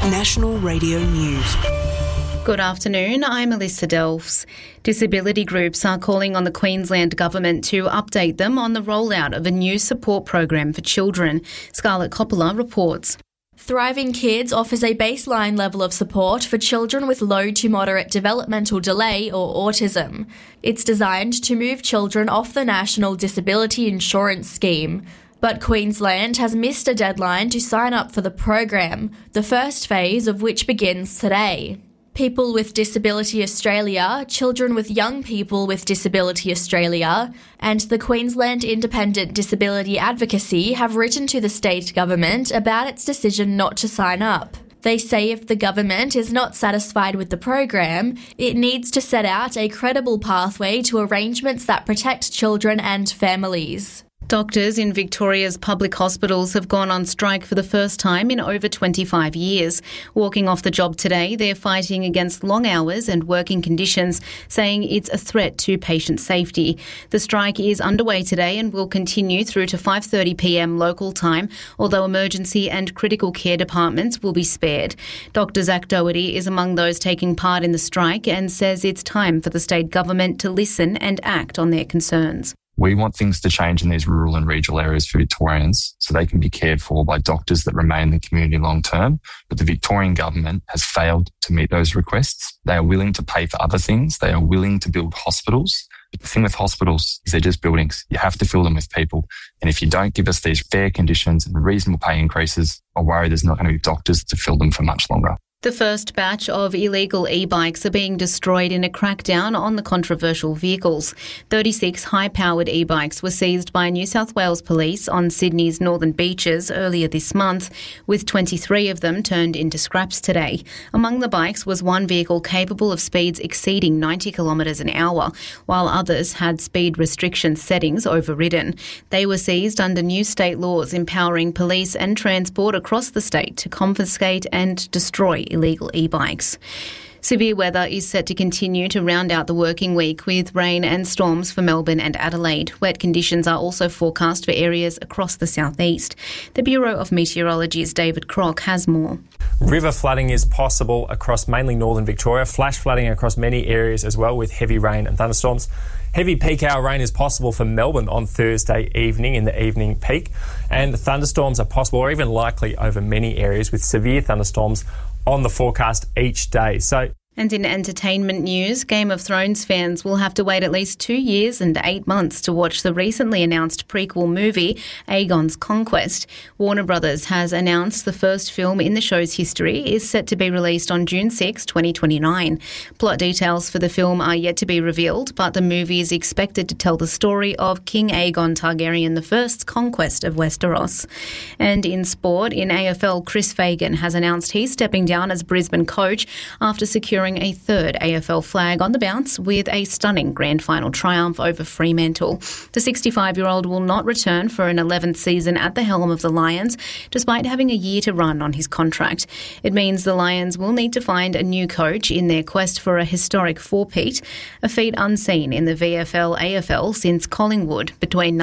National Radio News. Good afternoon, I'm Alyssa Delves. Disability groups are calling on the Queensland Government to update them on the rollout of a new support program for children. Scarlett Coppola reports. Thriving Kids offers a baseline level of support for children with low to moderate developmental delay or autism. It's designed to move children off the National Disability Insurance Scheme. But Queensland has missed a deadline to sign up for the program, the first phase of which begins today. People with Disability Australia, Children with Young People with Disability Australia, and the Queensland Independent Disability Advocacy have written to the state government about its decision not to sign up. They say if the government is not satisfied with the program, it needs to set out a credible pathway to arrangements that protect children and families. Doctors in Victoria's public hospitals have gone on strike for the first time in over 25 years. Walking off the job today, they're fighting against long hours and working conditions, saying it's a threat to patient safety. The strike is underway today and will continue through to 5:30 p.m. local time, although emergency and critical care departments will be spared. Dr Zach Doherty is among those taking part in the strike and says it's time for the state government to listen and act on their concerns. We want things to change in these rural and regional areas for Victorians so they can be cared for by doctors that remain in the community long term. But the Victorian government has failed to meet those requests. They are willing to pay for other things. They are willing to build hospitals. But the thing with hospitals is they're just buildings. You have to fill them with people. And if you don't give us these fair conditions and reasonable pay increases, I worry there's not going to be doctors to fill them for much longer. The first batch of illegal e-bikes are being destroyed in a crackdown on the controversial vehicles. 36 high-powered e-bikes were seized by New South Wales Police on Sydney's northern beaches earlier this month, with 23 of them turned into scraps today. Among the bikes was one vehicle capable of speeds exceeding 90 kilometres an hour, while others had speed restriction settings overridden. They were seized under new state laws empowering police and transport across the state to confiscate and destroy illegal e-bikes. Severe weather is set to continue to round out the working week with rain and storms for Melbourne and Adelaide. Wet conditions are also forecast for areas across the southeast. The Bureau of Meteorology's David Crock has more. River flooding is possible across mainly northern Victoria, flash flooding across many areas as well with heavy rain and thunderstorms. Heavy peak hour rain is possible for Melbourne on Thursday evening in the evening peak, and thunderstorms are possible or even likely over many areas with severe thunderstorms on the forecast each day. And in entertainment news, Game of Thrones fans will have to wait at least 2 years and 8 months to watch the recently announced prequel movie, Aegon's Conquest. Warner Brothers has announced the first film in the show's history is set to be released on June 6, 2029. Plot details for the film are yet to be revealed, but the movie is expected to tell the story of King Aegon Targaryen I's conquest of Westeros. And in sport, in AFL, Chris Fagan has announced he's stepping down as Brisbane coach after securing a third AFL flag on the bounce with a stunning grand final triumph over Fremantle. The 65-year-old will not return for an 11th season at the helm of the Lions, despite having a year to run on his contract. It means the Lions will need to find a new coach in their quest for a historic four-peat, a feat unseen in the VFL-AFL since Collingwood between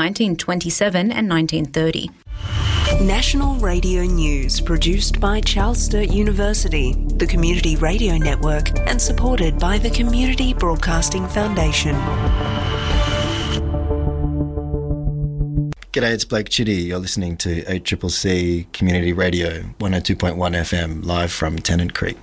1927 and 1930. National Radio News, produced by Charles Sturt University, the Community Radio Network, and supported by the Community Broadcasting Foundation. G'day, it's Blake Chitty. You're listening to ACCC Community Radio 102.1 FM, live from Tennant Creek.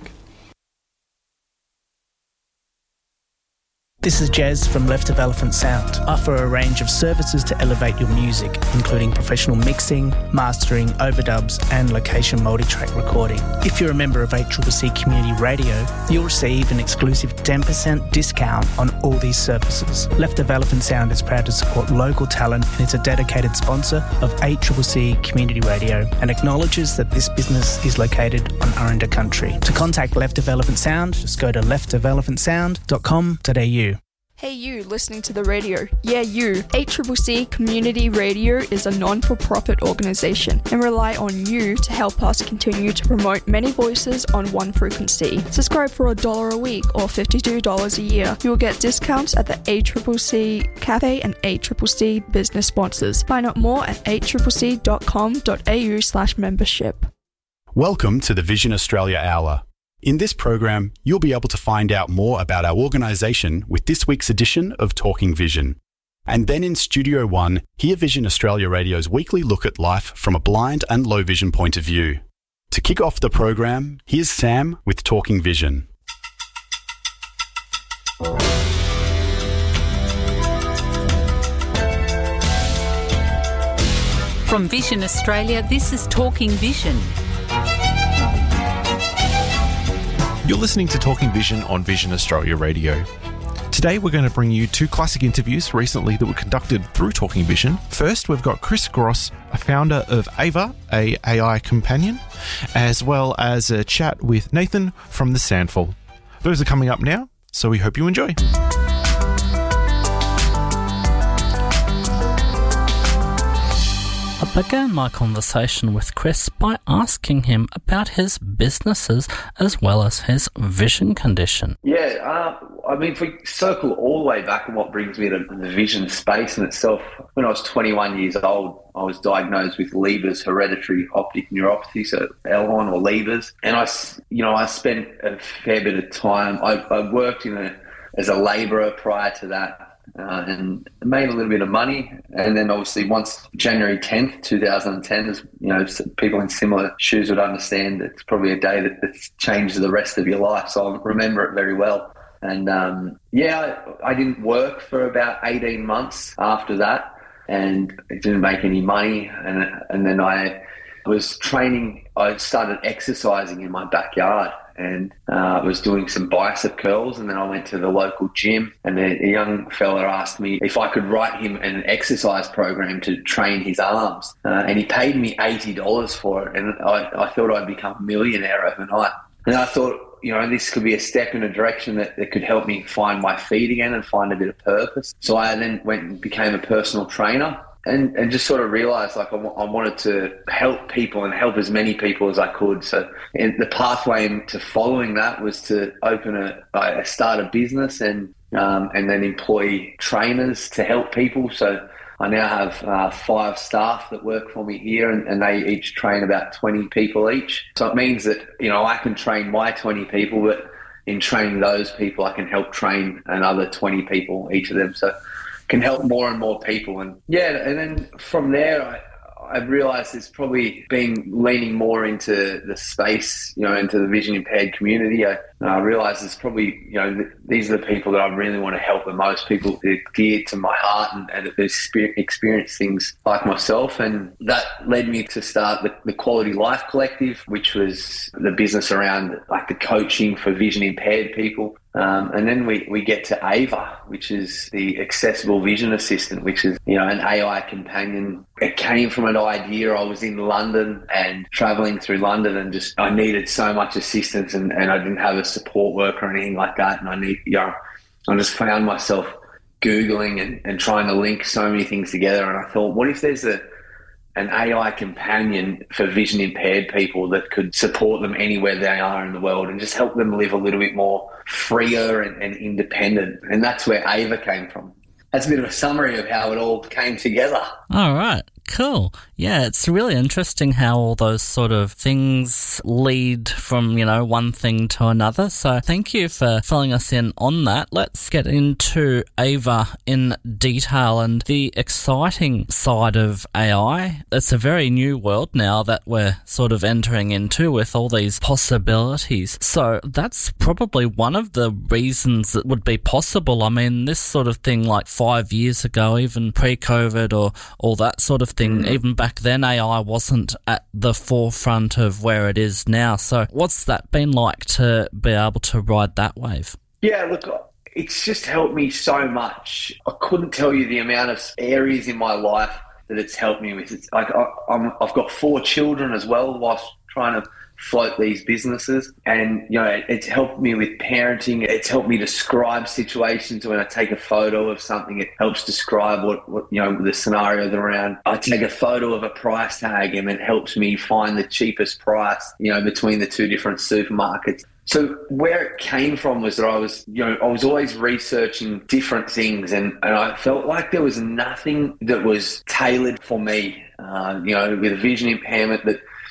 This is Jez from Left of Elephant Sound. Offer a range of services to elevate your music, including professional mixing, mastering, overdubs and location multi-track recording. If you're a member of ACCC Community Radio, you'll receive an exclusive 10% discount on all these services. Left of Elephant Sound is proud to support local talent and is a dedicated sponsor of ACCC Community Radio and acknowledges that this business is located on Aranda country. To contact Left of Elephant Sound, just go to leftofelephantsound.com.au. Hey you, listening to the radio. Yeah, you. ACCC Community Radio is a non-for-profit organisation and rely on you to help us continue to promote many voices on one frequency. Subscribe for $1 a week or $52 a year. You will get discounts at the ACCC Cafe and ACCC business sponsors. Find out more at accc.com.au/membership. Welcome to the Vision Australia Hour. In this program, you'll be able to find out more about our organisation with this week's edition of Talking Vision. And then in Studio One, hear Vision Australia Radio's weekly look at life from a blind and low vision point of view. To kick off the program, here's Sam with Talking Vision. From Vision Australia, this is Talking Vision. You're listening to Talking Vision on Vision Australia Radio. Today we're going to bring you two classic interviews recently that were conducted through Talking Vision. First, we've got Chris Gross, a founder of Ava, a AI companion, as well as a chat with Nathan from The Sandful. Those are coming up now, so we hope you enjoy. I began my conversation with Chris by asking him about his businesses as well as his vision condition. Yeah, if we circle all the way back on what brings me to the vision space in itself, when I was 21 years old, I was diagnosed with Leber's hereditary optic neuropathy, so Elhorn or Leber's. And I spent a fair bit of time. I worked as a labourer prior to that. And made a little bit of money, and then obviously once January 10th, 2010, as people in similar shoes would understand, it's probably a day that changes the rest of your life. So I remember it very well. And I didn't work for about 18 months after that, and it didn't make any money. And then I was training. I started exercising in my backyard. And I was doing some bicep curls, and then I went to the local gym, and a young fella asked me if I could write him an exercise program to train his arms. And he paid me $80 for it, and I thought I'd become a millionaire overnight. And I thought, this could be a step in a direction that could help me find my feet again and find a bit of purpose. So I then went and became a personal trainer. And just sort of realised I wanted to help people and help as many people as I could. So the pathway to following that was to start a business and then employ trainers to help people. So I now have 5 staff that work for me here, and they each train about 20 people each. So it means that, I can train my 20 people, but in training those people, I can help train another 20 people, each of them. So can help more and more people. And then from there, I realised it's probably been leaning more into the space, into the vision impaired community. I realised it's probably, these are the people that I really want to help the most, people that are dear to my heart and that experience things like myself. And that led me to start the Quality Life Collective, which was the business around like the coaching for vision impaired people. And then we get to Ava, which is the accessible vision assistant, which is, an AI companion. It came from an idea. I was in London and traveling through London, and I needed so much assistance, and I didn't have a support worker or anything like that. And I just found myself Googling and trying to link so many things together. And I thought, what if there's an AI companion for vision impaired people that could support them anywhere they are in the world and just help them live a little bit more freer and independent. And that's where Ava came from. That's a bit of a summary of how it all came together. All right. Cool. Yeah, it's really interesting how all those sort of things lead from, one thing to another. So thank you for filling us in on that. Let's get into Ava in detail and the exciting side of AI. It's a very new world now that we're sort of entering into with all these possibilities. So that's probably one of the reasons it would be possible. I mean, this sort of thing like 5 years ago, even pre-COVID or all that sort of thing, even back then AI wasn't at the forefront of where it is now. So what's that been like to be able to ride that wave? Yeah, look, it's just helped me so much. I couldn't tell you the amount of areas in my life that it's helped me with. It's like I've got 4 children as well whilst trying to float these businesses, and it's helped me with parenting. It's helped me describe situations. When I take a photo of something, it helps describe what the scenario they're around. I take a photo of a price tag and it helps me find the cheapest price between the 2 different supermarkets. So where it came from was that I was always researching different things, and I felt like there was nothing that was tailored for me with a vision impairment that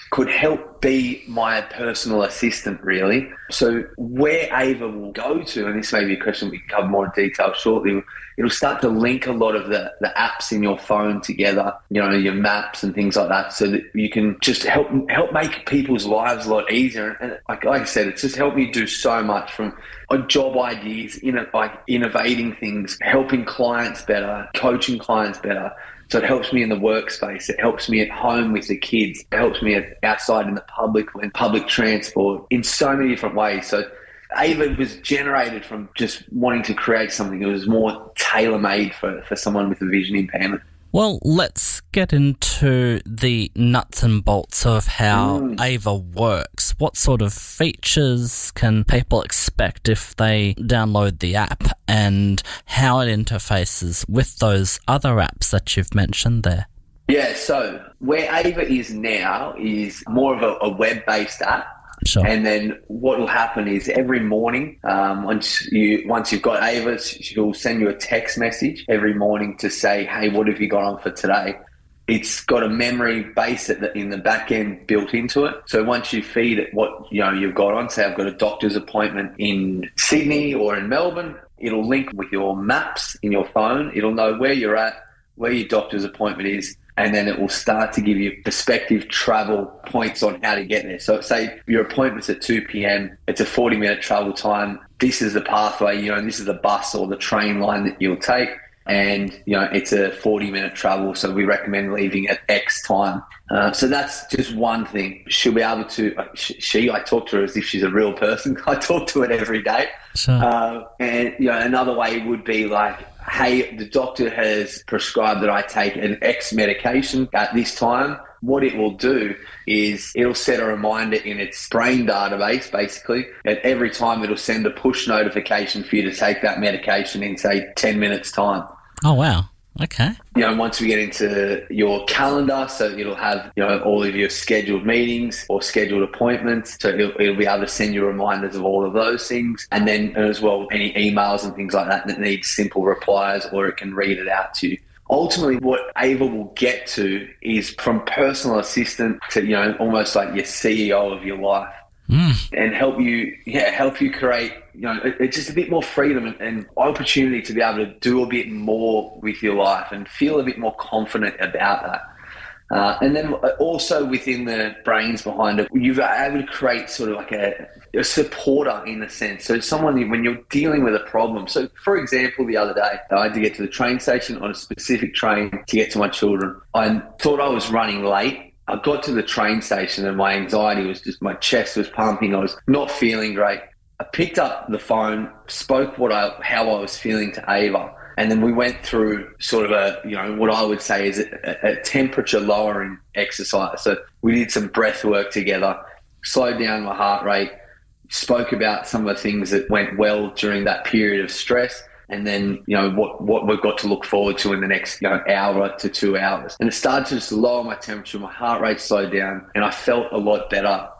could help be my personal assistant, really. So where Ava will go to, and this may be a question we can cover more in detail shortly, it'll start to link a lot of the apps in your phone together, your maps and things like that, so that you can just help make people's lives a lot easier. And like I said, it's just helped me do so much, from job ideas, like innovating things, helping clients better, coaching clients better. So it helps me in the workspace. It helps me at home with the kids. It helps me outside in the public, in public transport, in so many different ways. So Ava was generated from just wanting to create something that was more tailor-made for someone with a vision impairment. Well, let's get into the nuts and bolts of how Ava works. What sort of features can people expect if they download the app, and how it interfaces with those other apps that you've mentioned there? Yeah, so where Ava is now is more of a web-based app. Sure. And then what will happen is every morning, once you've got Ava, she'll send you a text message every morning to say, hey, what have you got on for today? It's got a memory base in the back end built into it. So once you feed it what you've got on, say I've got a doctor's appointment in Sydney or in Melbourne, it'll link with your maps in your phone. It'll know where you're at, where your doctor's appointment is, and then it will start to give you prospective travel points on how to get there. So say your appointment's at 2 p.m, it's a 40-minute travel time. This is the pathway, and this is the bus or the train line that you'll take. And, it's a 40-minute travel, so we recommend leaving at X time. So that's just one thing. She'll be able to, I talk to her as if she's a real person. I talk to it every day. Sure. And, another way would be like, hey, the doctor has prescribed that I take an X medication at this time. What it will do is it'll set a reminder in its brain database, basically, at every time it'll send a push notification for you to take that medication in, say, 10 minutes' time. Oh, wow. Okay. Once we get into your calendar, so it'll have, all of your scheduled meetings or scheduled appointments. So it'll be able to send you reminders of all of those things. And then as well, any emails and things like that need simple replies, or it can read it out to you. Ultimately, what Ava will get to is from personal assistant to, almost like your CEO of your life. And help you create, it's just a bit more freedom and opportunity to be able to do a bit more with your life and feel a bit more confident about that. And then also within the brains behind it, you're able to create sort of like a supporter in a sense. So someone, when you're dealing with a problem. So for example, the other day, I had to get to the train station on a specific train to get to my children. I thought I was running late. I got to the train station and my anxiety was just, my chest was pumping. I was not feeling great. I picked up the phone, spoke how I was feeling to Ava, and then we went through sort of what I would say is a temperature lowering exercise. So we did some breath work together, slowed down my heart rate, spoke about some of the things that went well during that period of stress. And then, what we've got to look forward to in the next, hour to 2 hours. And it started to just lower my temperature, my heart rate slowed down, and I felt a lot better,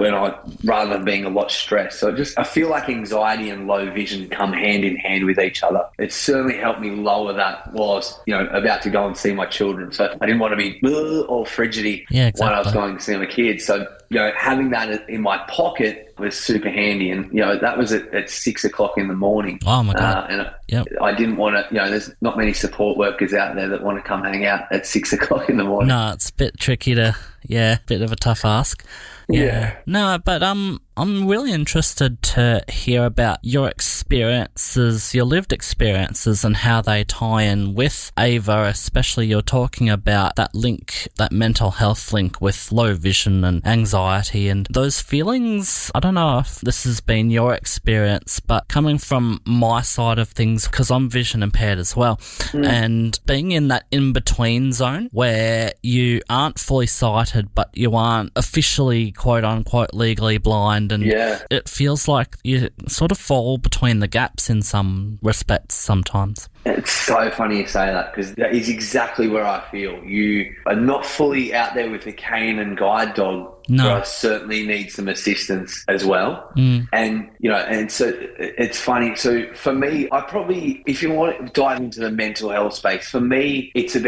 rather than being a lot stressed. So I feel like anxiety and low vision come hand in hand with each other. It certainly helped me lower that while I was, about to go and see my children. So I didn't want to be all frigidity when I was going to see my kids. So, having that in my pocket was super handy. And, that was at 6 o'clock in the morning. Oh, my God. And I didn't want to, there's not many support workers out there that want to come hang out at 6 o'clock in the morning. No, it's a bit tricky bit of a tough ask. Yeah. No, but I'm really interested to hear about your experiences, your lived experiences, and how they tie in with Ava, especially you're talking about that link, that mental health link with low vision and anxiety and those feelings. I don't know if this has been your experience, but coming from my side of things, because I'm vision impaired as well, and being in that in-between zone where you aren't fully sighted, but you aren't officially quote-unquote legally blind, and it feels like you sort of fall between the gaps in some respects sometimes. It's so funny you say that, because that is exactly where I feel. You are not fully out there with a cane and guide dog. No. But I certainly need some assistance as well. And, and so it's funny. So for me, if you want to dive into the mental health space, for me, it's about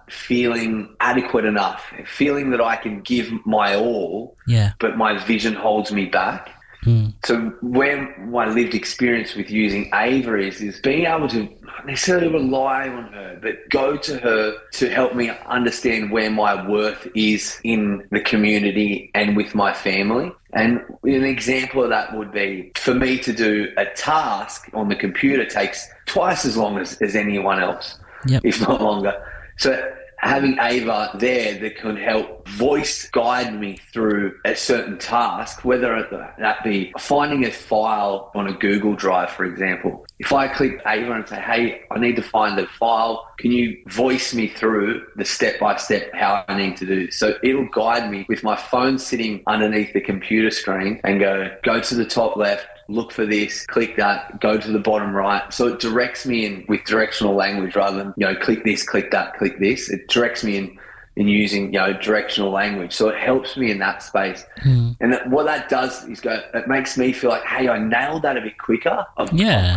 feeling adequate enough, feeling that I can give my all, but my vision holds me back. So where my lived experience with using Ava is being able to not necessarily rely on her, but go to her to help me understand where my worth is in the community and with my family. And an example of that would be for me to do a task on the computer takes twice as long as anyone else, if not longer. So having Ava there that can help voice guide me through a certain task, whether that be finding a file on a Google Drive, for example. If I click Ava and say, hey, I need to find the file, can you voice me through the step-by-step how I need to do this? So it'll guide me with my phone sitting underneath the computer screen and go to the top left, look for this, click that, go to the bottom right. So it directs me in with directional language rather than, click this, click that, click this. It directs me in using, directional language. So it helps me in that space. And what that does is it makes me feel like, hey, I nailed that a bit quicker. I've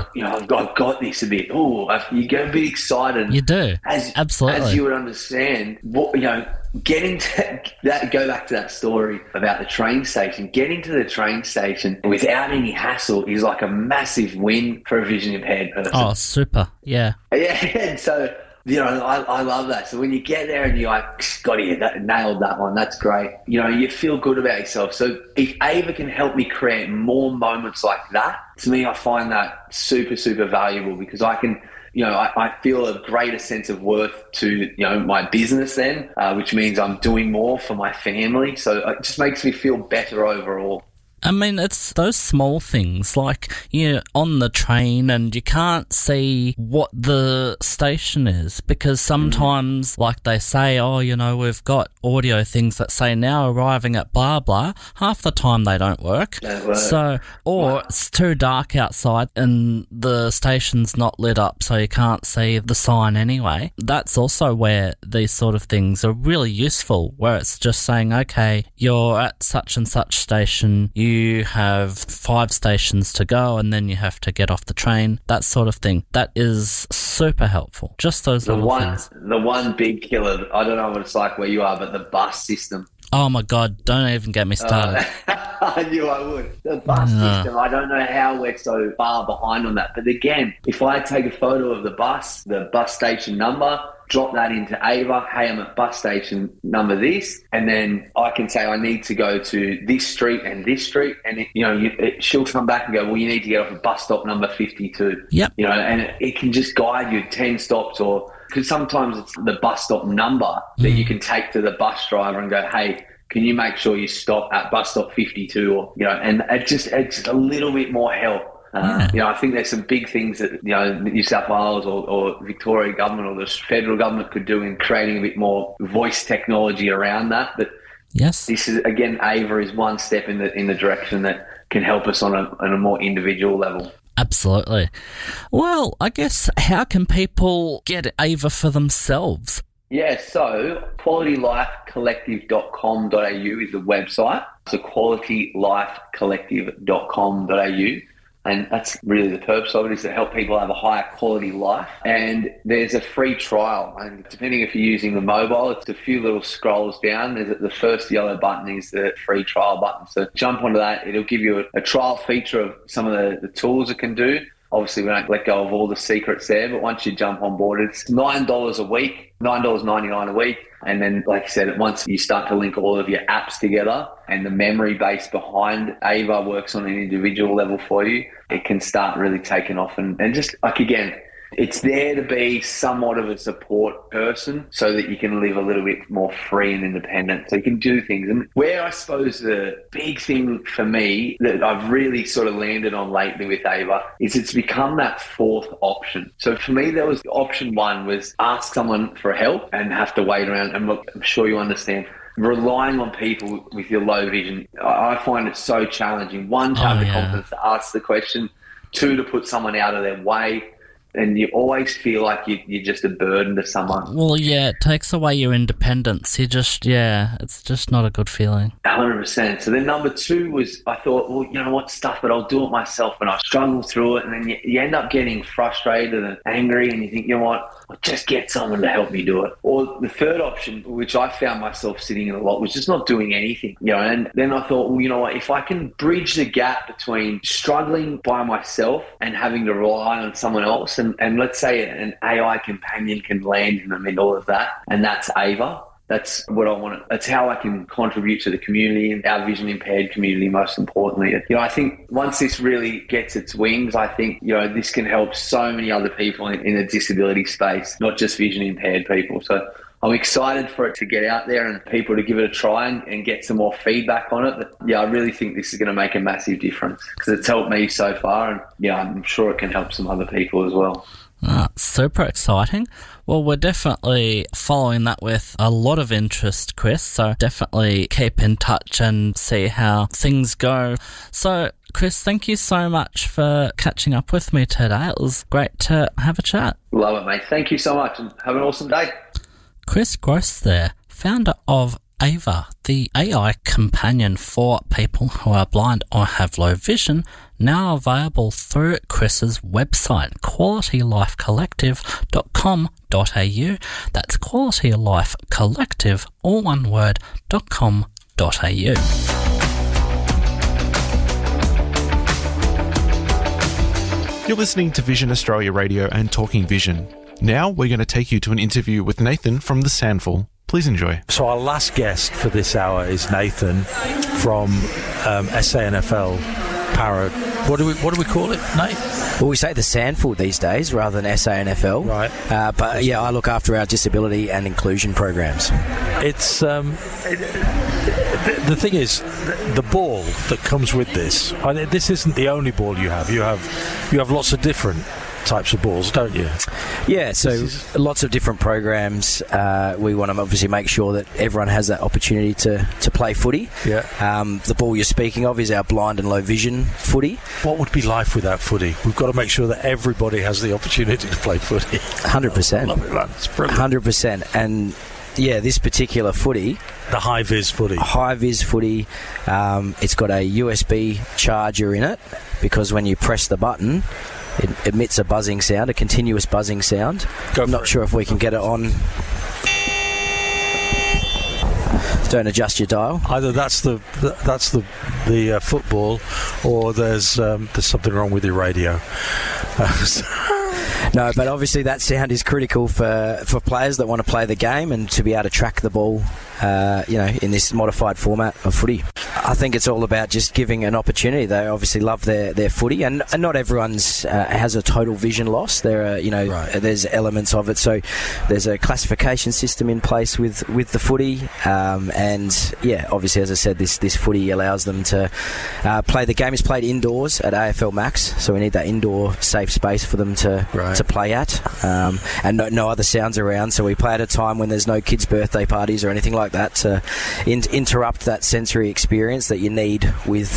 got this a bit. You get a bit excited. You do. Absolutely. As you would understand, getting to that, go back to that story about the train station, getting to the train station without any hassle is like a massive win for a vision impaired person. Oh, super. Yeah. Yeah. And so, I love that. So when you get there and you're like, got it, nailed that one, that's great. You feel good about yourself. So if Ava can help me create more moments like that, to me, I find that super, super valuable because I can, I feel a greater sense of worth to, my business then, which means I'm doing more for my family. So it just makes me feel better overall. I mean, it's those small things, like you're on the train and you can't see what the station is because sometimes, like they say, we've got audio things that say now arriving at blah, blah. Half the time they don't work. So, or it's too dark outside and the station's not lit up so you can't see the sign anyway. That's also where these sort of things are really useful, where it's just saying, okay, you're at such and such station, you have 5 stations to go and then you have to get off the train, that sort of thing. That is super helpful. Just those little things. The one big killer, I don't know what it's like where you are, but the bus system. Oh my God, don't even get me started. I knew I would. The bus system, I don't know how we're so far behind on that. But again, if I take a photo of the bus station number, drop that into Ava, hey, I'm at bus station number this, and then I can say I need to go to this street and this street, and she'll come back and go, well, you need to get off at bus stop number 52. Yep. And it can just guide you 10 stops or... Because sometimes it's the bus stop number that you can take to the bus driver and go, hey, can you make sure you stop at bus stop 52? Or, and it's just a little bit more help. I think there's some big things that, New South Wales or Victoria government or the federal government could do in creating a bit more voice technology around that. But yes, this is, again, Ava is one step in the direction that can help us on a more individual level. Absolutely. Well, I guess how can people get Ava for themselves? Yeah, so qualitylifecollective.com.au is the website. So qualitylifecollective.com.au. And that's really the purpose of it, is to help people have a higher quality life. And there's a free trial. And depending if you're using the mobile, it's a few little scrolls down. The first yellow button is the free trial button. So jump onto that. It'll give you a trial feature of some of the tools it can do. Obviously, we don't let go of all the secrets there, but once you jump on board, it's $9 a week, $9.99 a week. And then, like I said, once you start to link all of your apps together and the memory base behind Ava works on an individual level for you, it can start really taking off. And just, like, again, it's there to be somewhat of a support person so that you can live a little bit more free and independent, so you can do things. And where I suppose the big thing for me that I've really sort of landed on lately with Ava is it's become that fourth option. So for me, there was option one was ask someone for help and have to wait around. And look, I'm sure you understand, relying on people with your low vision, I find it so challenging. One, to have the confidence to ask the question. Two, to put someone out of their way. And you always feel like you're just a burden to someone. Well, yeah, it takes away your independence. It's just not a good feeling. 100%. So then number two was, I thought, well, you know what, stuff it, I'll do it myself. And I struggle through it. And then you end up getting frustrated and angry. And you think, you know what, I'll just get someone to help me do it. Or the third option, which I found myself sitting in a lot, was just not doing anything. And then I thought, well, you know what, if I can bridge the gap between struggling by myself and having to rely on someone else, and let's say an AI companion can land in the middle of that, and that's Ava. That's what I want. That's how I can contribute to the community and our vision impaired community, most importantly. I think once this really gets its wings, I think, this can help so many other people in the disability space, not just vision impaired people. So I'm excited for it to get out there and people to give it a try and get some more feedback on it. But I really think this is going to make a massive difference because it's helped me so far, and I'm sure it can help some other people as well. Super exciting. Well, we're definitely following that with a lot of interest, Chris, so definitely keep in touch and see how things go. So, Chris, thank you so much for catching up with me today. It was great to have a chat. Love it, mate. Thank you so much, and have an awesome day. Chris Gross there, founder of Ava, the AI companion for people who are blind or have low vision, now available through Chris's website, qualitylifecollective.com.au. That's qualitylifecollective, all one word, .com.au. You're listening to Vision Australia Radio and Talking Vision. Now we're going to take you to an interview with Nathan from the Sandful. Please enjoy. So our last guest for this hour is Nathan from SANFL Para. What do we call it, Nate? Well, we say the Sandful these days rather than SANFL. Right. But yeah, I look after our disability and inclusion programs. It's the thing is, the ball that comes with this. This isn't the only ball you have. You have lots of different types of balls, don't you? Yeah, so lots of different programs. We want to obviously make sure that everyone has that opportunity to play footy. Yeah. The ball you're speaking of is our blind and low vision footy. What would be life without footy? We've got to make sure that everybody has the opportunity to play footy. 100%. I love it, man. It's brilliant. 100%. And yeah, this particular footy, the high-vis footy. It's got a USB charger in it because when you press the button, it emits a buzzing sound, a continuous buzzing sound. I'm not sure if we can get it on. Don't adjust your dial. Either that's the football, or there's something wrong with your radio. No, but obviously that sound is critical for players that want to play the game and to be able to track the ball, in this modified format of footy. I think it's all about just giving an opportunity. They obviously love their footy, and not everyone's has a total vision loss. There are, there's elements of it. So there's a classification system in place with the footy, and yeah, obviously, as I said, this footy allows them to play. The game is played indoors at AFL Max, so we need that indoor safe space for them to play at, and no other sounds around. So we play at a time when there's no kids' birthday parties or anything like that to interrupt that sensory experience that you need with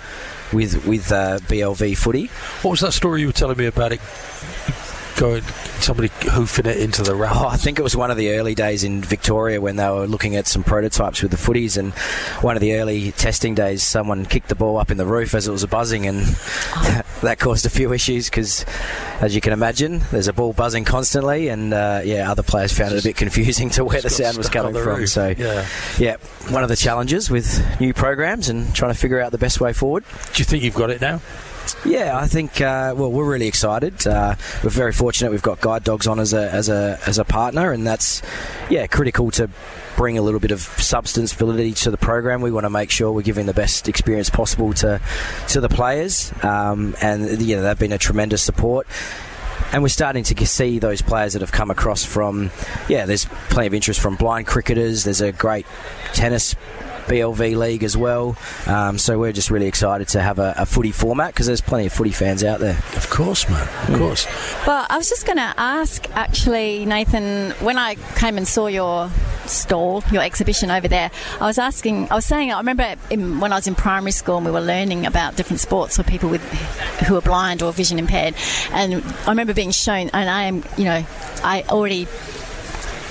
BLV footy. What was that story you were telling me about it? Somebody hoofing it into the rafters? I think it was one of the early days in Victoria when they were looking at some prototypes with the footies, and one of the early testing days someone kicked the ball up in the roof as it was buzzing, and that caused a few issues because, as you can imagine, there's a ball buzzing constantly, and other players found it a bit confusing to where the sound was coming from. So yeah, one of the challenges with new programs and trying to figure out the best way forward. Do you think you've got it now? Yeah, I think we're really excited. We're very fortunate. We've got Guide Dogs on as a partner, and that's critical to bring a little bit of substance, validity to the program. We want to make sure we're giving the best experience possible to the players, and they've been a tremendous support. And we're starting to see those players that have come across from, there's plenty of interest from blind cricketers. There's a great tennis BLV league as well, so we're just really excited to have a footy format because there's plenty of footy fans out there. Of course, man, of course. Well, I was just going to ask, actually, Nathan, when I came and saw your stall, your exhibition over there, I remember when I was in primary school and we were learning about different sports for people who are blind or vision impaired, and I remember being shown, and I already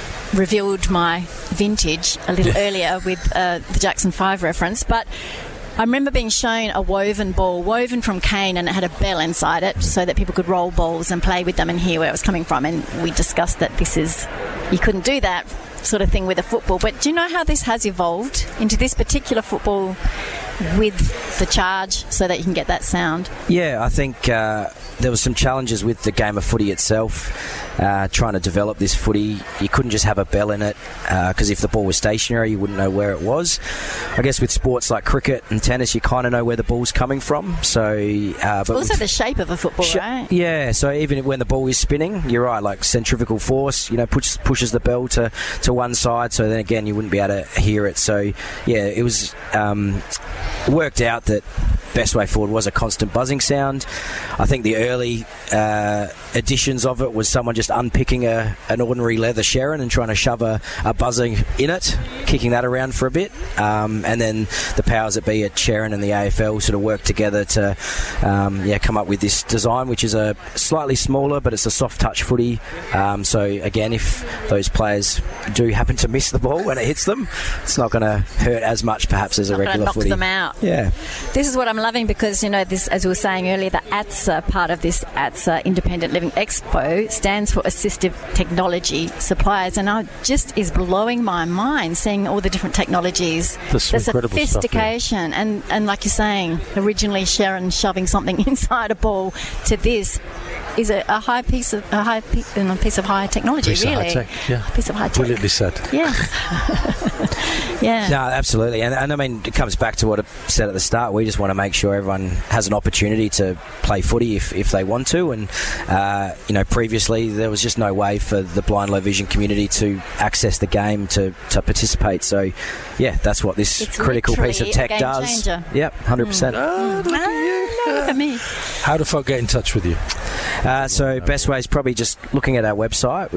revealed my vintage a little earlier with the Jackson 5 reference, but I remember being shown a woven ball, woven from cane, and it had a bell inside it so that people could roll balls and play with them and hear where it was coming from. And we discussed that you couldn't do that sort of thing with a football. But do you know how this has evolved into this particular football with the charge so that you can get that sound? Yeah, I think there was some challenges with the game of footy itself. Trying to develop this footy, you couldn't just have a bell in it because if the ball was stationary, you wouldn't know where it was. I guess with sports like cricket and tennis, you kind of know where the ball's coming from. So, but also the shape of a football, right? Yeah. So even when the ball is spinning, you're right. Like centrifugal force, pushes the bell to one side. So then again, you wouldn't be able to hear it. So yeah, it was worked out that best way forward was a constant buzzing sound. I think the early editions of it was someone just unpicking an ordinary leather Sherrin and trying to shove a buzzing in it, kicking that around for a bit, and then the powers that be at Sherrin and the AFL sort of worked together to come up with this design, which is a slightly smaller, but it's a soft touch footy. So again, if those players do happen to miss the ball when it hits them, it's not going to hurt as much perhaps as a regular knock footy. Them out. Yeah. This is what I'm loving because, this, as we were saying earlier, the ATSA part of this ATSA Independent Living Expo stands for Assistive Technology Suppliers, and it just is blowing my mind seeing all the different technologies, the sophistication, stuff, yeah. and like you're saying, originally Sherrin shoving something inside a ball to this is a piece of high technology, piece really. Of high tech, yeah. A piece of high tech. Brilliantly said. Yes. Yeah. No, absolutely. And I mean, it comes back to what I said at the start. We just want to make sure everyone has an opportunity to play footy if they want to. And, previously there was just no way for the blind low vision community to access the game to participate. So, yeah, that's what this critical piece of tech does. Changer. Yep, 100%. Look at me. How do folk get in touch with you? So best way is probably just looking at our website,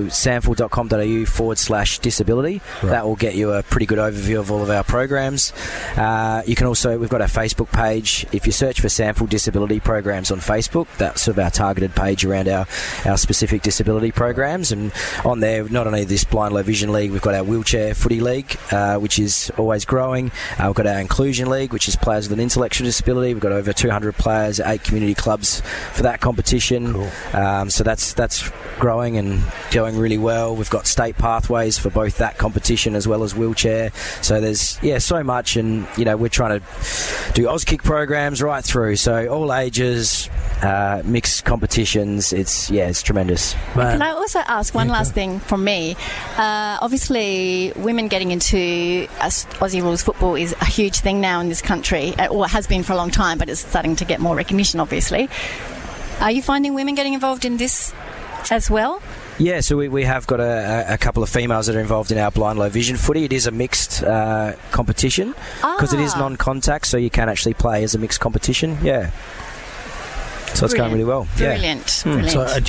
samfl.com.au/disability. Right. That will get you a pretty good overview of all of our programs. You can also, we've got our Facebook page. If you search for SANFL Disability Programs on Facebook, that's sort of our targeted page around our specific disability programs. And on there, not only this Blind Low Vision League, we've got our Wheelchair Footy League, which is always growing. We've got our Inclusion League, which is players with an intellectual disability. We've got over 200 players at 8 community clubs for that competition. Cool. So that's growing and going really well. We've got state pathways for both that competition as well as wheelchair. So there's so much, and we're trying to do Auskick programs right through. So all ages, mixed competitions. It's tremendous. Man. Can I also ask one last thing from me? Obviously, women getting into Aussie rules football is a huge thing now in this country, or it has been for a long time, but it's starting to get more recognition, obviously. Are you finding women getting involved in this as well? Yeah, so we have got a couple of females that are involved in our blind low vision footy. It is a mixed competition because it is non-contact, so you can actually play as a mixed competition. Yeah. So it's going really well. Brilliant. Yeah. Brilliant. So, and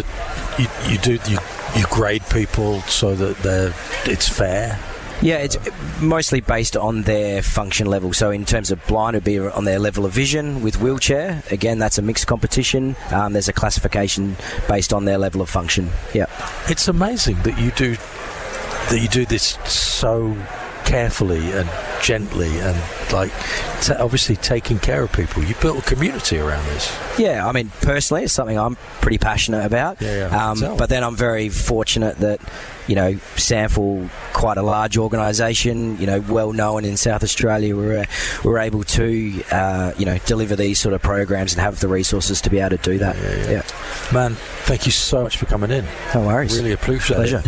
you grade people so that it's fair? Yeah, it's mostly based on their function level. So in terms of blind, it would be on their level of vision. With wheelchair, again, that's a mixed competition. There's a classification based on their level of function. Yeah, it's amazing that you do this so carefully and gently and obviously taking care of people. You built a community around this. Yeah, I mean, personally, it's something I'm pretty passionate about. But then I'm very fortunate that SANFL, quite a large organisation, well known in South Australia, we're able to deliver these sort of programs and have the resources to be able to do that. Yeah. Man, thank you so much for coming in. No worries. Really appreciate it.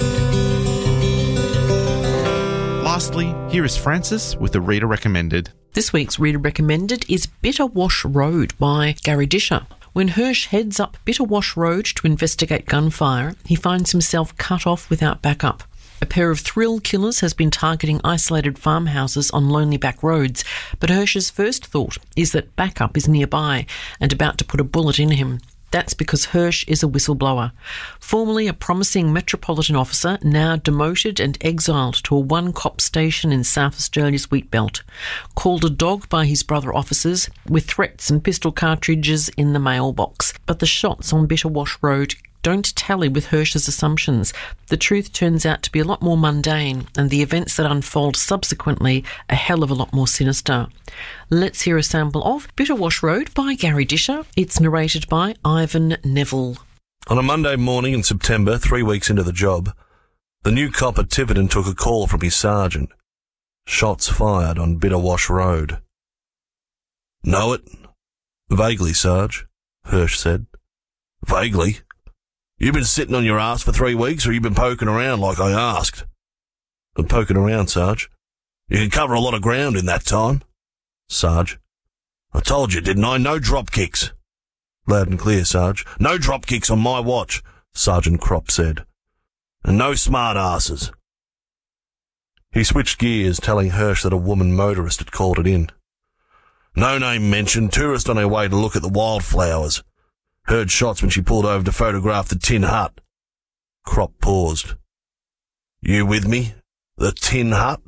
Lastly, here is Francis with the Reader Recommended. This week's Reader Recommended is Bitter Wash Road by Gary Disher. When Hirsch heads up Bitter Wash Road to investigate gunfire, he finds himself cut off without backup. A pair of thrill killers has been targeting isolated farmhouses on lonely back roads, but Hirsch's first thought is that backup is nearby and about to put a bullet in him. That's because Hirsch is a whistleblower. Formerly a promising metropolitan officer, now demoted and exiled to a one-cop station in South Australia's wheat belt. Called a dog by his brother officers, with threats and pistol cartridges in the mailbox. But the shots on Bitter Wash Road don't tally with Hirsch's assumptions. The truth turns out to be a lot more mundane, and the events that unfold subsequently a hell of a lot more sinister. Let's hear a sample of Bitter Wash Road by Gary Disher. It's narrated by Ivan Neville. On a Monday morning in September, 3 weeks into the job, the new cop at Tiverton took a call from his sergeant. Shots fired on Bitter Wash Road. Know it? Vaguely, Sarge, Hirsch said. Vaguely? You been sitting on your ass for 3 weeks, or you been poking around like I asked? Been poking around, Sarge. You can cover a lot of ground in that time. Sarge. I told you, didn't I? No drop kicks. Loud and clear, Sarge. No drop kicks on my watch, Sergeant Kropp said. And no smart asses. He switched gears, telling Hirsch that a woman motorist had called it in. No name mentioned, tourist on her way to look at the wildflowers. Heard shots when she pulled over to photograph the tin hut. Kropp paused. You with me? The tin hut?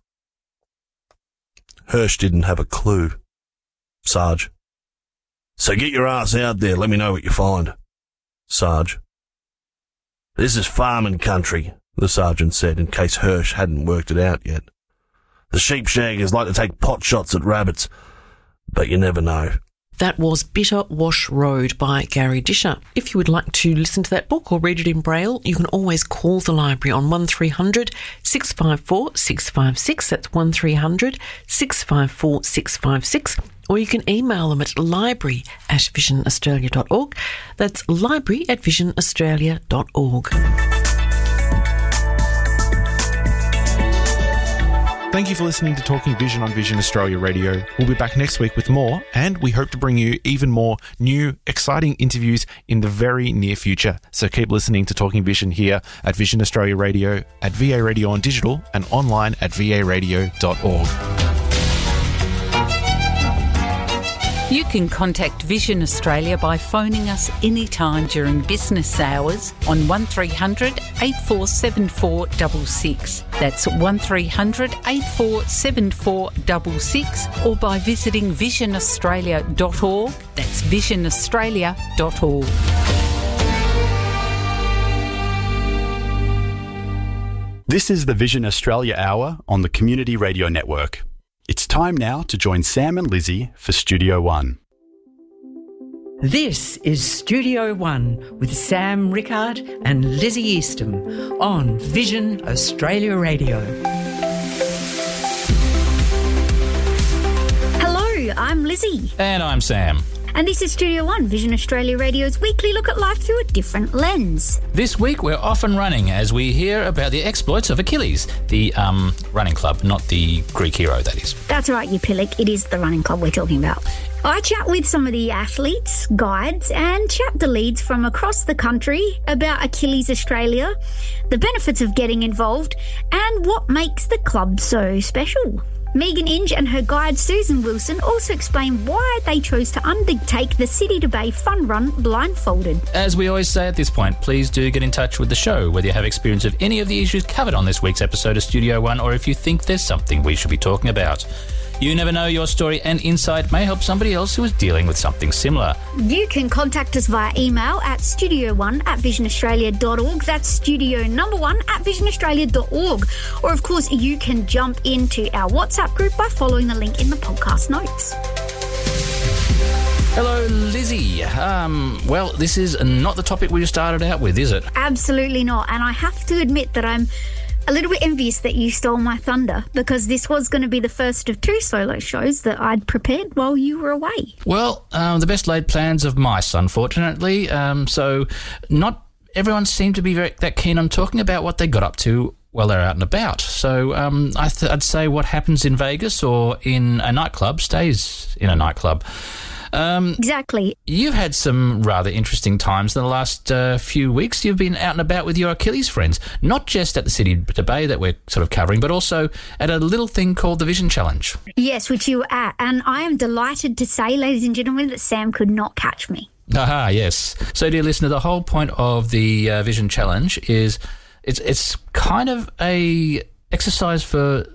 Hirsch didn't have a clue. Sarge. So get your ass out there, let me know what you find. Sarge. This is farming country, the sergeant said, in case Hirsch hadn't worked it out yet. The sheep shaggers like to take pot shots at rabbits, but you never know. That was Bitter Wash Road by Gary Disher. If you would like to listen to that book or read it in Braille, you can always call the library on 1300 654 656. That's 1300 654 656. Or you can email them at library@visionaustralia.org. That's library@visionaustralia.org. Thank you for listening to Talking Vision on Vision Australia Radio. We'll be back next week with more, and we hope to bring you even more new, exciting interviews in the very near future. So keep listening to Talking Vision here at Vision Australia Radio, at VA Radio on digital, and online at varadio.org. You can contact Vision Australia by phoning us anytime during business hours on 1300 847466. That's 1300 847466, or by visiting visionaustralia.org. That's visionaustralia.org. This is the Vision Australia Hour on the Community Radio Network. It's time now to join Sam and Lizzie for Studio One. This is Studio One with Sam Rickard and Lizzie Eastham on Vision Australia Radio. Hello, I'm Lizzie. And I'm Sam. And this is Studio One, Vision Australia Radio's weekly look at life through a different lens. This week we're off and running as we hear about the exploits of Achilles, the running club, not the Greek hero, that is. That's right, you pillock. It is the running club we're talking about. I chat with some of the athletes, guides and chapter leads from across the country about Achilles Australia, the benefits of getting involved and what makes the club so special. Megan Inge and her guide Susan Wilson also explain why they chose to undertake the City to Bay Fun Run blindfolded. As we always say at this point, please do get in touch with the show, whether you have experience of any of the issues covered on this week's episode of Studio One, or if you think there's something we should be talking about. You never know, your story and insight may help somebody else who is dealing with something similar. You can contact us via email at studio1@visionaustralia.org. That's studio1@visionaustralia.org. Or, of course, you can jump into our WhatsApp group by following the link in the podcast notes. Hello, Lizzie. Well, this is not the topic we started out with, is it? Absolutely not. And I have to admit that I'm a little bit envious that you stole my thunder, because this was going to be the first of 2 solo shows that I'd prepared while you were away. Well, the best laid plans of mice, unfortunately. So not everyone seemed to be that keen on talking about what they got up to while they're out and about. So I'd say what happens in Vegas or in a nightclub stays in a nightclub. Exactly. You've had some rather interesting times in the last few weeks. You've been out and about with your Achilles friends, not just at the City to Bay that we're sort of covering, but also at a little thing called the Vision Challenge. Yes, which you were at. And I am delighted to say, ladies and gentlemen, that Sam could not catch me. Aha, yes. So, dear listener, the whole point of the Vision Challenge is it's kind of a exercise for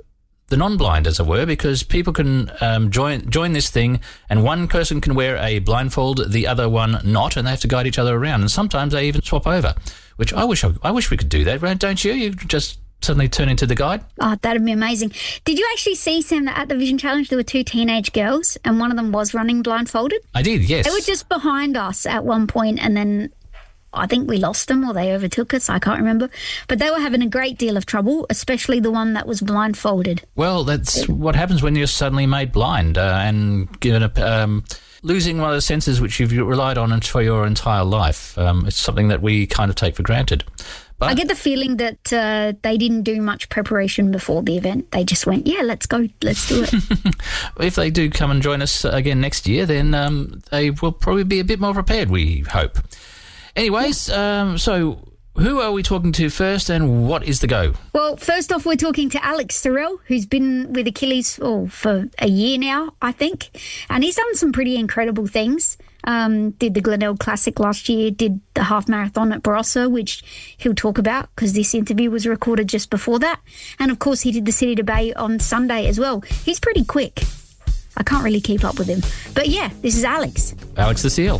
the non-blind, as it were, because people can join this thing, and one person can wear a blindfold, the other one not, and they have to guide each other around. And sometimes they even swap over, which I wish we could do that, right? Don't you? You just suddenly turn into the guide. Oh, that'd be amazing. Did you actually see, Sam, that at the Vision Challenge there were 2 teenage girls and one of them was running blindfolded? I did, yes. They were just behind us at one point, and then I think we lost them or they overtook us. I can't remember. But they were having a great deal of trouble, especially the one that was blindfolded. Well, that's what happens when you're suddenly made blind and given losing one of the senses which you've relied on for your entire life. It's something that we kind of take for granted. But I get the feeling that they didn't do much preparation before the event. They just went, yeah, let's go, let's do it. If they do come and join us again next year, then they will probably be a bit more prepared, we hope. Anyways, so who are we talking to first and what is the go? Well, first off, we're talking to Alex Sorrell, who's been with Achilles for a year now, I think. And he's done some pretty incredible things. Did the Glenelg Classic last year, did the half marathon at Barossa, which he'll talk about because this interview was recorded just before that. And, of course, he did the City to Bay on Sunday as well. He's pretty quick. I can't really keep up with him. But, yeah, this is Alex. Alex the Seal.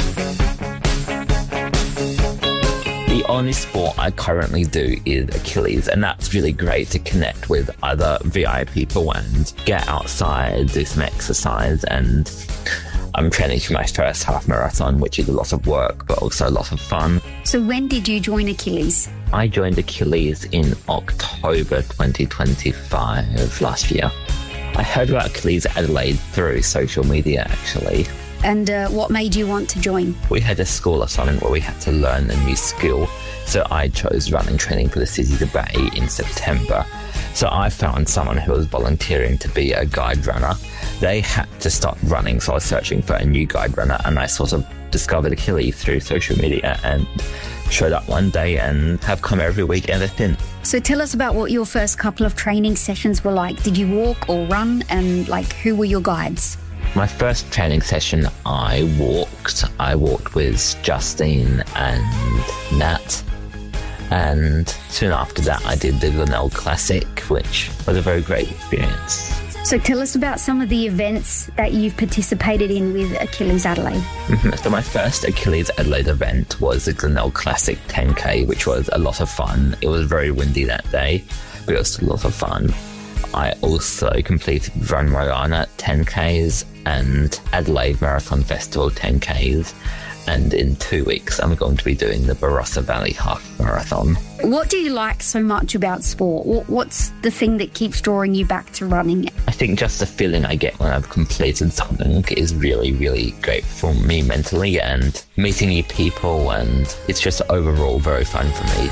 The only sport I currently do is Achilles, and that's really great to connect with other VI people and get outside, do some exercise, and I'm training for my first half marathon, which is a lot of work, but also a lot of fun. So when did you join Achilles? I joined Achilles in October 2025 last year. I heard about Achilles Adelaide through social media, actually. And what made you want to join? We had a school assignment where we had to learn a new skill, so I chose running training for the City to Bay in September. So I found someone who was volunteering to be a guide runner. They had to stop running, so I was searching for a new guide runner, and I sort of discovered Achilles through social media and showed up one day and have come every week ever since. So tell us about what your first couple of training sessions were like. Did you walk or run, and who were your guides? My first training session, I walked with Justine and Nat, and soon after that I did the Glenelg Classic, which was a very great experience. So tell us about some of the events that you've participated in with Achilles Adelaide. So my first Achilles Adelaide event was the Glenelg Classic 10K, which was a lot of fun. It was very windy that day, but it was a lot of fun. I also completed Run Moana 10Ks and Adelaide Marathon Festival 10Ks, and in 2 weeks I'm going to be doing the Barossa Valley Half Marathon. What do you like so much about sport? What's the thing that keeps drawing you back to running? I think just the feeling I get when I've completed something is really, really great for me mentally, and meeting new people, and it's just overall very fun for me.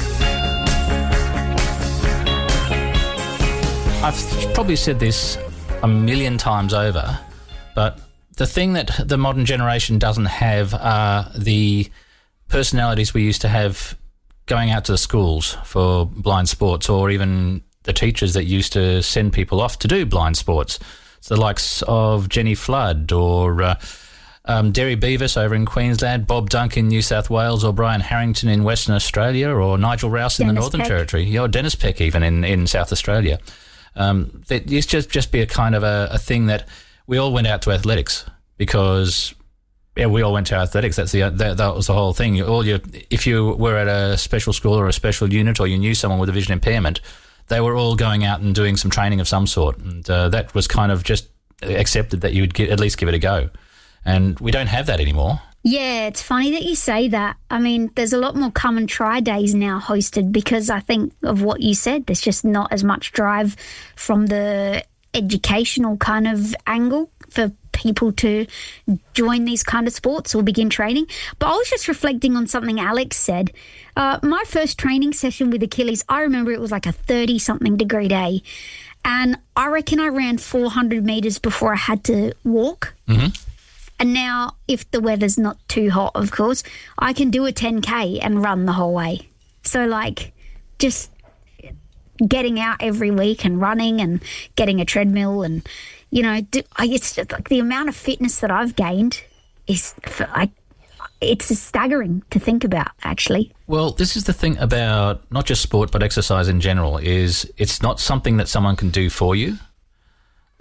I've probably said this a million times over, but the thing that the modern generation doesn't have are the personalities we used to have going out to the schools for blind sports, or even the teachers that used to send people off to do blind sports. It's the likes of Jenny Flood, or Derry Beavis over in Queensland, Bob Dunk in New South Wales, or Brian Harrington in Western Australia, or Nigel Rouse in the Northern Territory, or Dennis Peck even in South Australia. It used to just be a kind of a thing that we all went out to athletics because, we all went to athletics. That was the whole thing. If you were at a special school or a special unit, or you knew someone with a vision impairment, they were all going out and doing some training of some sort, and that was kind of just accepted that you would at least give it a go. And we don't have that anymore. Yeah, it's funny that you say that. I mean, there's a lot more come and try days now hosted because I think of what you said. There's just not as much drive from the educational kind of angle for people to join these kind of sports or begin training. But I was just reflecting on something Alex said. My first training session with Achilles, I remember it was like a 30-something degree day. And I reckon I ran 400 metres before I had to walk. Mm-hmm. And now, if the weather's not too hot, of course, I can do a 10K and run the whole way. So, just getting out every week and running and getting a treadmill and, it's like the amount of fitness that I've gained is, it's staggering to think about, actually. Well, this is the thing about not just sport but exercise in general, is it's not something that someone can do for you.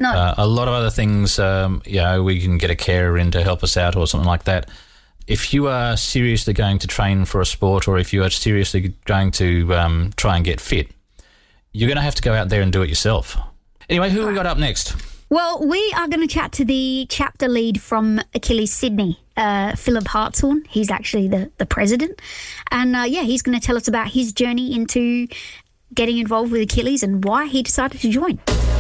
No. A lot of other things, we can get a carer in to help us out or something like that. If you are seriously going to train for a sport, or if you are seriously going to try and get fit, you're going to have to go out there and do it yourself. Anyway, who have we got up next? Well, we are going to chat to the chapter lead from Achilles Sydney, Philip Hartshorn. He's actually the president. And, he's going to tell us about his journey into getting involved with Achilles and why he decided to join.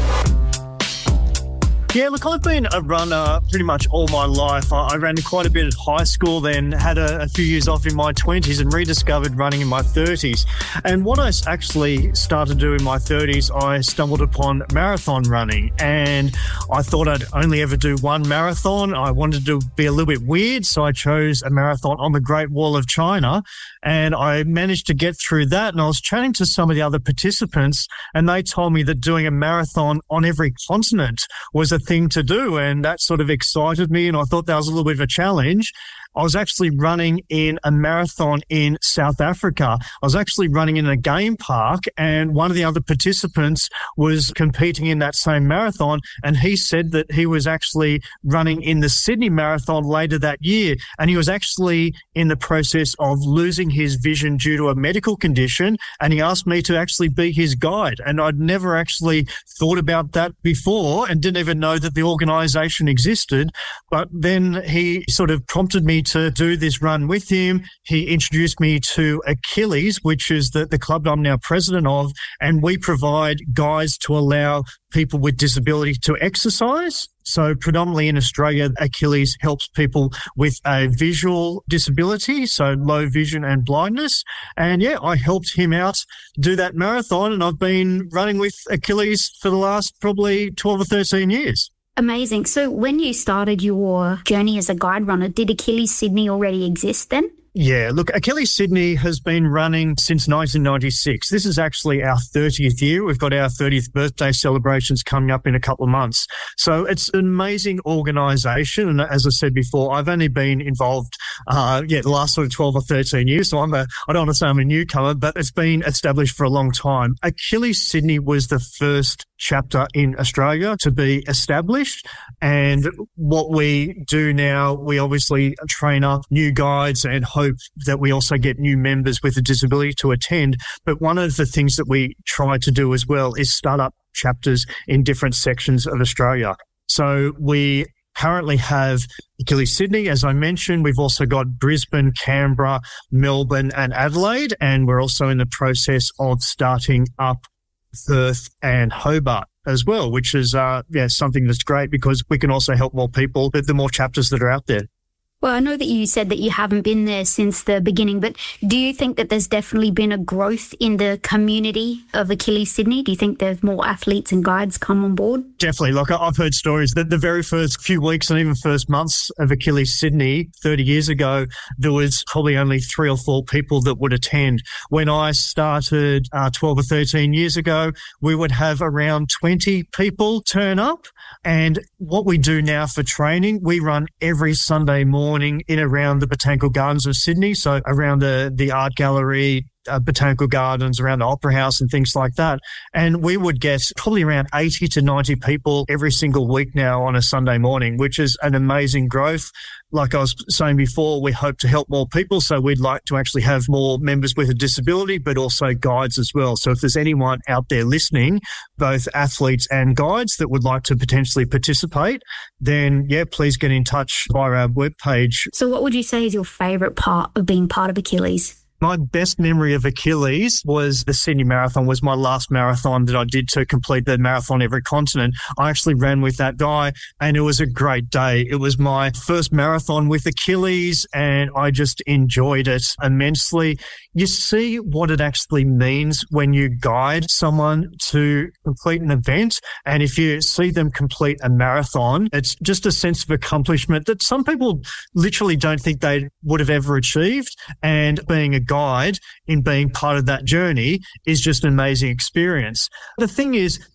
Yeah, look, I've been a runner pretty much all my life. I ran quite a bit at high school, then had a few years off in my 20s and rediscovered running in my 30s. And what I actually started to do in my 30s, I stumbled upon marathon running, and I thought I'd only ever do one marathon. I wanted to be a little bit weird, so I chose a marathon on the Great Wall of China, and I managed to get through that. And I was chatting to some of the other participants, and they told me that doing a marathon on every continent was a thing to do, and that sort of excited me, and I thought that was a little bit of a challenge. I was actually running in a marathon in South Africa. I was actually running in a game park, and one of the other participants was competing in that same marathon, and he said that he was actually running in the Sydney Marathon later that year, and he was actually in the process of losing his vision due to a medical condition, and he asked me to actually be his guide. And I'd never actually thought about that before and didn't even know that the organisation existed. But then he sort of prompted me to do this run with him. He introduced me to Achilles, which is the club I'm now president of, and we provide guides to allow people with disability to exercise. So predominantly in Australia, Achilles helps people with a visual disability, so low vision and blindness. And I helped him out do that marathon, and I've been running with Achilles for the last probably 12 or 13 years. Amazing. So when you started your journey as a guide runner, did Achilles Sydney already exist then? Yeah, look, Achilles Sydney has been running since 1996. This is actually our 30th year. We've got our 30th birthday celebrations coming up in a couple of months. So it's an amazing organisation. And as I said before, I've only been involved, the last sort of 12 or 13 years. So I don't want to say I'm a newcomer, but it's been established for a long time. Achilles Sydney was the first chapter in Australia to be established. And what we do now, we obviously train up new guides and hope that we also get new members with a disability to attend. But one of the things that we try to do as well is start up chapters in different sections of Australia. So we currently have Achilles Sydney, as I mentioned. We've also got Brisbane, Canberra, Melbourne and Adelaide. And we're also in the process of starting up Perth and Hobart as well, which is something that's great because we can also help more people, the more chapters that are out there. Well, I know that you said that you haven't been there since the beginning, but do you think that there's definitely been a growth in the community of Achilles Sydney? Do you think there's more athletes and guides come on board? Definitely. Like, I've heard stories that the very first few weeks and even first months of Achilles Sydney 30 years ago, there was probably only 3 or 4 people that would attend. When I started 12 or 13 years ago, we would have around 20 people turn up. And what we do now for training, we run every Sunday morning in around the Botanical Gardens of Sydney, so around the art gallery, Botanical Gardens, around the Opera House and things like that. And we would get probably around 80 to 90 people every single week now on a Sunday morning, which is an amazing growth. Like I was saying before, we hope to help more people. So we'd like to actually have more members with a disability, but also guides as well. So if there's anyone out there listening, both athletes and guides that would like to potentially participate, then please get in touch via our webpage. So what would you say is your favourite part of being part of Achilles? My best memory of Achilles was the Sydney Marathon, was my last marathon that I did to complete the marathon every continent. I actually ran with that guy and it was a great day. It was my first marathon with Achilles and I just enjoyed it immensely. You see what it actually means when you guide someone to complete an event. And if you see them complete a marathon, it's just a sense of accomplishment that some people literally don't think they would have ever achieved. And being a guide in being part of that journey is just an amazing experience. The thing is,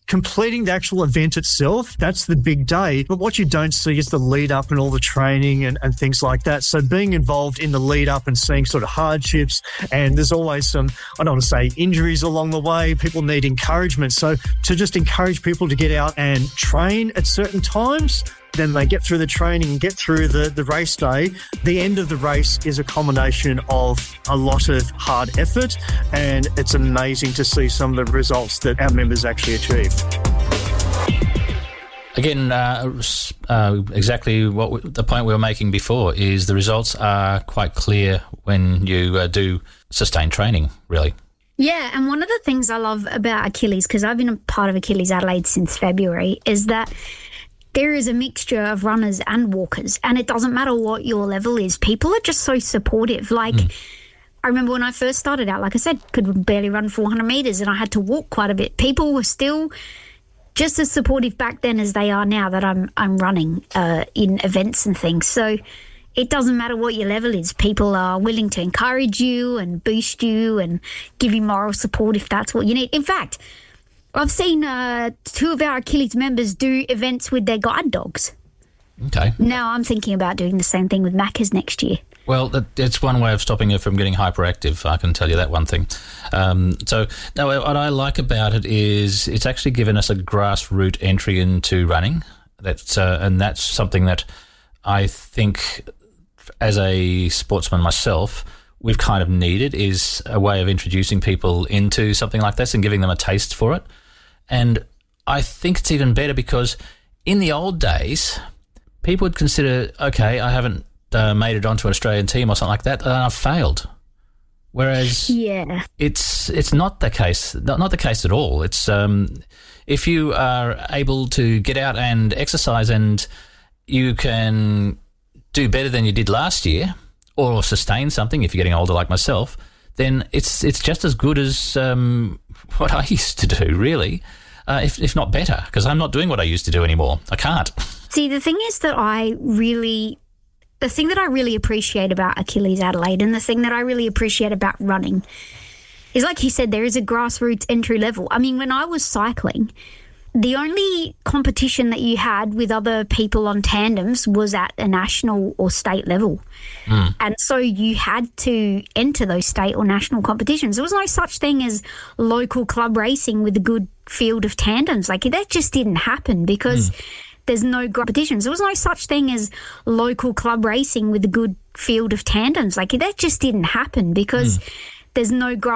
completing the actual event itself, that's the big day. But what you don't see is the lead up and all the training and things like that. So being involved in the lead up and seeing sort of hardships, and there's always some, I don't want to say injuries along the way, people need encouragement. So to just encourage people to get out and train at certain times, then they get through the training and get through the race day. The end of the race is a combination of a lot of hard effort, and it's amazing to see some of the results that our members actually achieve. Again, exactly the point we were making before is the results are quite clear when you do sustained training, really. Yeah, and one of the things I love about Achilles, because I've been a part of Achilles Adelaide since February, is that there is a mixture of runners and walkers, and it doesn't matter what your level is. People are just so supportive. I remember when I first started out, like I said, could barely run 400 metres and I had to walk quite a bit. People were still just as supportive back then as they are now that I'm running in events and things. So it doesn't matter what your level is. People are willing to encourage you and boost you and give you moral support if that's what you need. In fact, I've seen 2 of our Achilles members do events with their guide dogs. Okay. Now I'm thinking about doing the same thing with Maccas next year. Well, it's one way of stopping you from getting hyperactive, I can tell you that one thing. So now what I like about it is it's actually given us a grassroots entry into running. And that's something that I think as a sportsman myself, we've kind of needed, is a way of introducing people into something like this and giving them a taste for it. And I think it's even better because in the old days, people would consider, okay, I haven't made it onto an Australian team or something like that, and I've failed. Whereas it's not the case, not the case at all. It's if you are able to get out and exercise and you can do better than you did last year, or sustain something if you're getting older like myself, then it's just as good as what I used to do, really, if not better, because I'm not doing what I used to do anymore. I can't. See, the thing is that the thing that I really appreciate about Achilles Adelaide and the thing that I really appreciate about running is, like you said, there is a grassroots entry level. I mean, when I was cycling, the only competition that you had with other people on tandems was at a national or state level. And so you had to enter those state or national competitions. There was no such thing as local club racing with a good field of tandems. Like, that just didn't happen because there's no competitions. There was no such thing as local club racing with a good field of tandems. Like, that just didn't happen because there's no